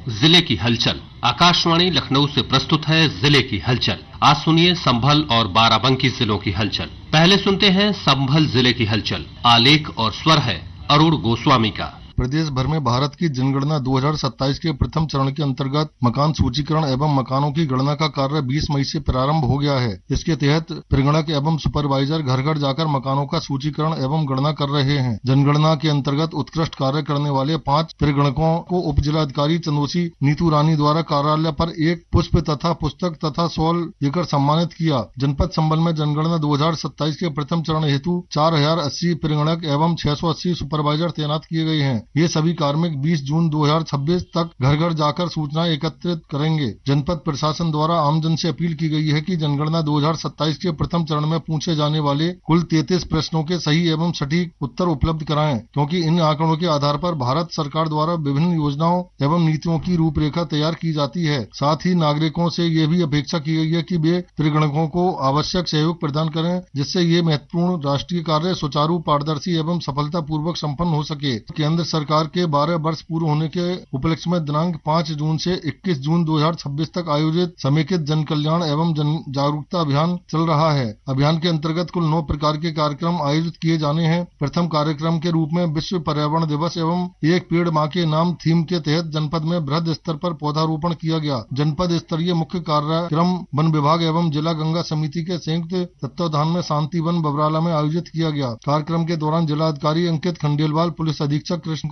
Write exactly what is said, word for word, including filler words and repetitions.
जिले की हलचल। आकाशवाणी लखनऊ से प्रस्तुत है जिले की हलचल। आज सुनिए संभल और बाराबंकी जिलों की हलचल। पहले सुनते हैं संभल जिले की हलचल। आलेख और स्वर है अरुण गोस्वामी का। प्रदेश भर में भारत की जनगणना दो हज़ार सत्ताईस के प्रथम चरण के अंतर्गत मकान सूचीकरण एवं मकानों की गणना का कार्य बीस मई से प्रारंभ हो गया है। इसके तहत परिगणक एवं सुपरवाइजर घर घर जाकर मकानों का सूचीकरण एवं गणना कर रहे हैं। जनगणना के अंतर्गत उत्कृष्ट कार्य करने वाले पांच परिगणकों को उप जिलाधिकारी चंदोसी नीतू रानी द्वारा कार्यालय पर एक पुष्प तथा पुस्तक तथा शॉल देकर सम्मानित किया। जनपद संभल में जनगणना दो हज़ार सत्ताईस के प्रथम चरण हेतु चार हजार अस्सी परिगणक एवं छह सौ अस्सी सुपरवाइजर तैनात किए गए हैं। ये सभी कार्मिक बीस जून दो हज़ार छब्बीस तक घर घर जाकर सूचनाएं एकत्रित करेंगे। जनपद प्रशासन द्वारा आमजन से अपील की गई है कि जनगणना दो हज़ार सत्ताईस के प्रथम चरण में पूछे जाने वाले कुल तैंतीस प्रश्नों के सही एवं सटीक उत्तर उपलब्ध कराएं, क्योंकि इन आंकड़ों के आधार पर भारत सरकार द्वारा विभिन्न योजनाओं एवं नीतियों की रूपरेखा तैयार की जाती है। साथ ही नागरिकों से ये भी अपेक्षा की गई है कि वे परिगणकों को आवश्यक सहयोग प्रदान करें, जिससे ये महत्वपूर्ण राष्ट्रीय कार्य सुचारू, पारदर्शी एवं सफलता पूर्वक सम्पन्न हो सके। केंद्र सरकार के बारह वर्ष पूर्ण होने के उपलक्ष्य में दिनांक पाँच जून से इक्कीस जून दो हज़ार छब्बीस तक आयोजित समेकित जन कल्याण एवं जन जागरूकता अभियान चल रहा है। अभियान के अंतर्गत कुल नौ प्रकार के कार्यक्रम आयोजित किए जाने हैं। प्रथम कार्यक्रम के रूप में विश्व पर्यावरण दिवस एवं एक पेड़ मां के नाम थीम के तहत जनपद में बृहद स्तर पर पौधारोपण किया गया। जनपद स्तरीय मुख्य कार्यक्रम वन विभाग एवं जिला गंगा समिति के संयुक्त तत्वाधान में शांति वन बबराला में आयोजित किया गया। कार्यक्रम के दौरान जिलाधिकारी अंकित खंडेलवाल, पुलिस अधीक्षक कृष्ण